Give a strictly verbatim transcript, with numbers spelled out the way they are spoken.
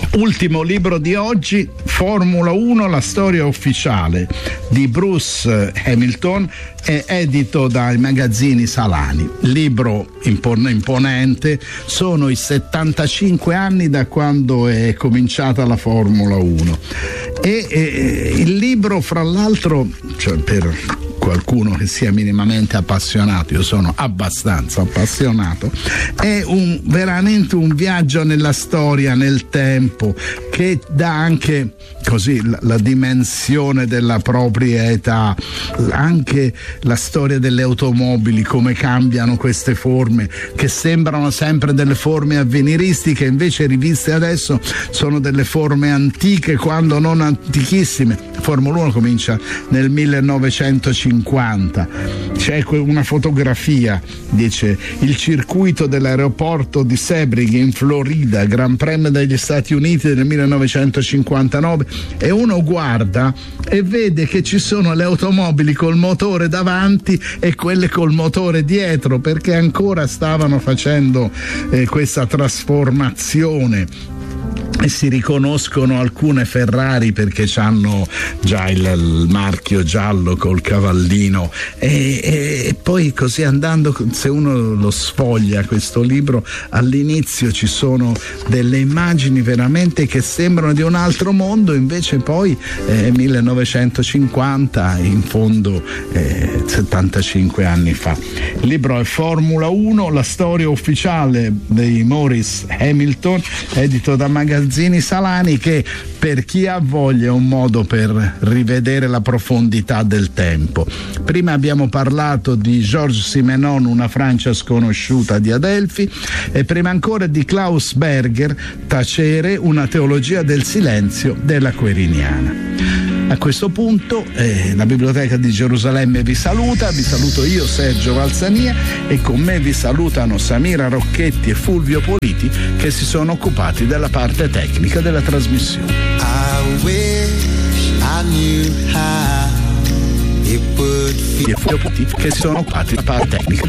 Ultimo libro di oggi, Formula uno, la storia ufficiale di Bruce Hamilton, è edito dai magazzini Salani. Libro imponente, sono i settantacinque anni da quando è cominciata la Formula uno. E, e il libro, fra l'altro, cioè per qualcuno che sia minimamente appassionato, io sono abbastanza appassionato, è un, veramente un viaggio nella storia, nel tempo, che dà anche così la, la dimensione della proprietà, anche la storia delle automobili, come cambiano queste forme che sembrano sempre delle forme avveniristiche, invece riviste adesso sono delle forme antiche quando non antichissime. Formula uno comincia nel millenovecentocinquanta, c'è una fotografia, dice: il circuito dell'aeroporto di Sebring in Florida, Gran Premio degli Stati Uniti del millenovecentocinquantanove, e uno guarda e vede che ci sono le automobili col motore davanti e quelle col motore dietro, perché ancora stavano facendo eh, questa trasformazione. E si riconoscono alcune Ferrari perché hanno già il, il marchio giallo col cavallino, e, e, e poi così andando, se uno lo sfoglia questo libro, all'inizio ci sono delle immagini veramente che sembrano di un altro mondo, invece poi eh, millenovecentocinquanta, in fondo eh, settantacinque anni fa. Il libro è Formula uno, la storia ufficiale di Maurice Hamilton, edito da magazzini Salani, che per chi ha voglia è un modo per rivedere la profondità del tempo. Prima abbiamo parlato di Georges Simenon, Una Francia sconosciuta di Adelphi, e prima ancora di Klaus Berger, Tacere, una teologia del silenzio della Queriniana. A questo punto eh, la Biblioteca di Gerusalemme vi saluta, vi saluto io, Sergio Valsania, e con me vi salutano Samira Rocchetti e Fulvio Politi, che si sono occupati della parte tecnica della trasmissione. I wish I knew how it would feel. E Fulvio Politi, che si sono occupati della parte tecnica.